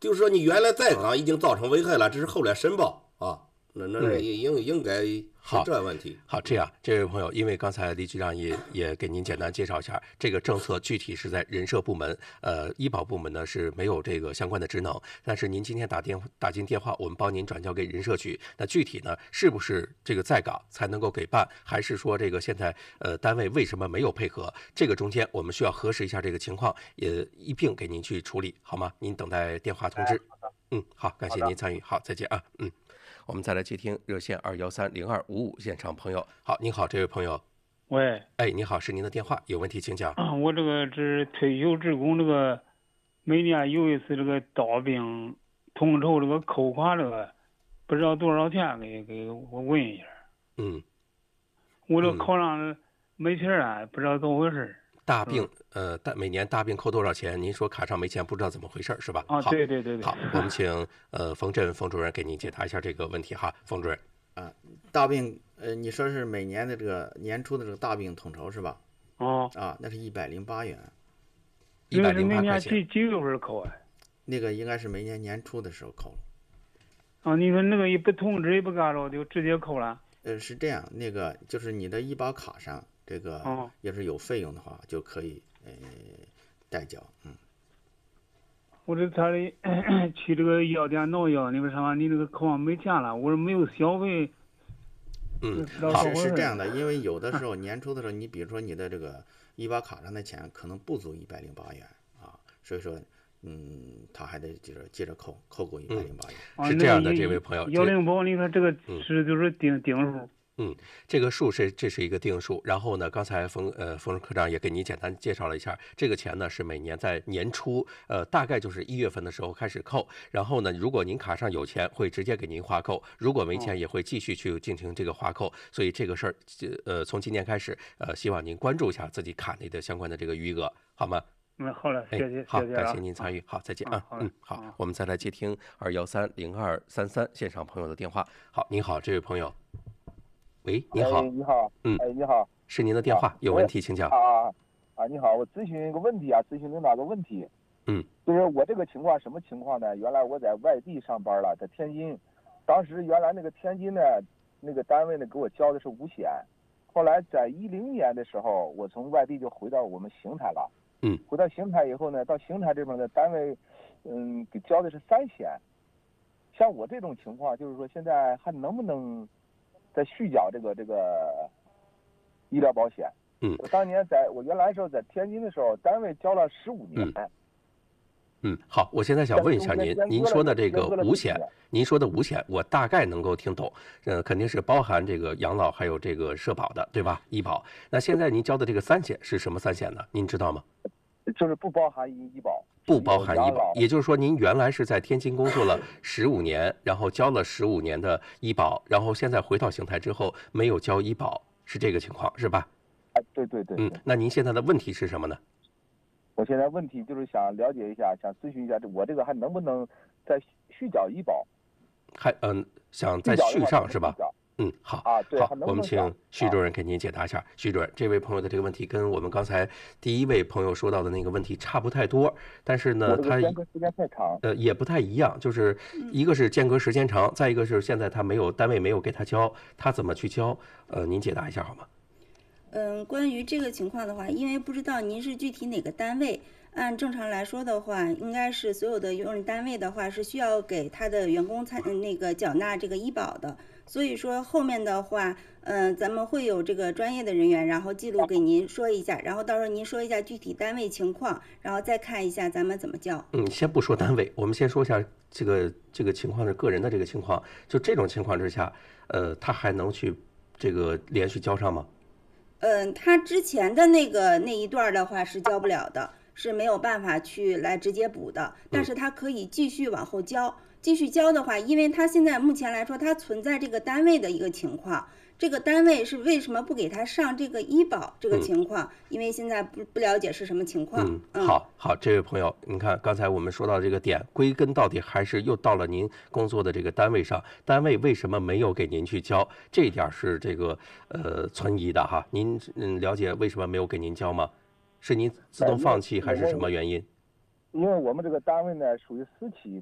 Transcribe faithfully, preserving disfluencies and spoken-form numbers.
就是说你原来在岗已经造成危害了，只是后来申报啊，那那嗯应应该是好这问题。 好，这样，这位朋友，因为刚才李局长也也给您简单介绍一下，这个政策具体是在人社部门，呃，医保部门呢是没有这个相关的职能。但是您今天打电打进电话，我们帮您转交给人社局。那具体呢，是不是这个在岗才能够给办，还是说这个现在呃单位为什么没有配合？这个中间我们需要核实一下这个情况，也一并给您去处理，好吗？您等待电话通知。嗯，好，感谢您参与，好，再见啊，嗯。我们再来接听热线二幺三零二五五现场朋友。好，您好，这位朋友。 喂， 哎，你好，是您的电话，有问题请讲。 啊，我这个是退休职工，这个每年有一次这个刀病统筹这个扣款这个，不知道多少钱，给给我问一下。 嗯， 我这考上没钱啊，不知道怎么回事。 大病，呃，大每年大病扣多少钱？您说卡上没钱，不知道怎么回事是吧？ 啊，对对对对。 好，我们请呃冯振冯主任给您解答一下这个问题哈，冯主任。 啊，大病，呃，你说是每年的这个年初的这个大病统筹是吧？ 哦。 啊，那是一百零八元。 一百零八块钱。 每年几几月份扣啊？ 那个应该是每年年初的时候扣了。 啊，你说那个也不通知也不干着，就直接扣了？ 呃，是这样，那个就是你的医保卡上。这个要是有费用的话，就可以呃代缴。嗯， 我这他的去这个药店闹药，你为啥嘛？你那个口上没钱了，我说没有消费。 嗯， 是是这样的，因为有的时候年初的时候，你比如说你的这个医保卡上的钱可能不足一百零八元啊，所以说嗯，他还得就是接着扣，扣够一百零八元。 嗯。是这样的，这位朋友。 幺零八，你看这个是就是定定数。 嗯，这个数是这是一个定数，然后呢，刚才冯呃冯科长也给您简单介绍了一下，这个钱呢是每年在年初，呃大概就是一月份的时候开始扣，然后呢，如果您卡上有钱，会直接给您划扣；如果没钱，也会继续去进行这个划扣。所以这个事儿，呃，从今年开始，呃，希望您关注一下自己卡内的相关的这个余额，好吗？ 嗯，好了，谢谢， 哎、好， 谢谢感谢您参与，好，再见啊，嗯，好， 啊、 我们再来接听二幺三零二三三线上朋友的电话。好，您好，这位朋友。喂，你好， 哎，你好， 嗯， 哎，你好， 是您的电话，有问题请讲。 啊啊啊！你好，我咨询一个问题啊，咨询领导个问题。 嗯， 就是我这个情况什么情况呢？原来我在外地上班了，在天津，当时原来那个天津呢，那个单位呢给我交的是五险，后来在一零年的时候，我从外地就回到我们邢台了。 嗯， 回到邢台以后呢，到邢台这边的单位，嗯，给交的是三险。像我这种情况，就是说现在还能不能再续缴这个这个医疗保险？ 嗯， 我当年在我原来时候在天津的时候，单位交了十五年。 嗯嗯，好，我现在想问一下您，您说的这个五险，您说的五险，我大概能够听懂，呃，肯定是包含这个养老还有这个社保的，对吧？医保。那现在您交的这个三险是什么三险呢？您知道吗？ 就是不包含医医保， 不包含医保，也就是说您原来是在天津工作了十五年，然后交了十五年的医保，然后现在回到邢台之后没有交医保，是这个情况是吧？ 哎，对对对。 嗯，那您现在的问题是什么呢？ 我现在问题就是想了解一下，想咨询一下，我这个还能不能再续缴医保？ 还嗯、呃，想再续上是吧？嗯，好， 啊，对， 好，我们请徐主任给您解答一下。徐主任，这位朋友的这个问题跟我们刚才第一位朋友说到的那个问题差不太多，但是呢，他间隔时间太长， 呃，也不太一样，就是一个是间隔时间长，再一个是现在他没有单位没有给他交，他怎么去交？呃，您解答一下好吗？ 嗯，关于这个情况的话，因为不知道您是具体哪个单位，按正常来说的话，应该是所有的用人单位的话是需要给他的员工参那个缴纳这个医保的。所以说后面的话，嗯、呃，咱们会有这个专业的人员，然后记录给您说一下，然后到时候您说一下具体单位情况，然后再看一下咱们怎么交。 嗯，先不说单位，我们先说一下这个这个情况是个人的这个情况。就这种情况之下，呃，他还能去这个连续交上吗？ 嗯、呃，他之前的那个那一段的话是交不了的，是没有办法去来直接补的，但是他可以继续往后交。嗯继续交的话，因为他现在目前来说，他存在这个单位的一个情况，这个单位是为什么不给他上这个医保这个情况？嗯、因为现在不不了解是什么情况。 嗯，嗯好好，这位朋友，你看刚才我们说到这个点，归根到底还是又到了您工作的这个单位上，单位为什么没有给您去交？这一点是这个呃存疑的哈。您嗯了解为什么没有给您交吗？是您自动放弃还是什么原因？ 因为我们这个单位呢属于私企，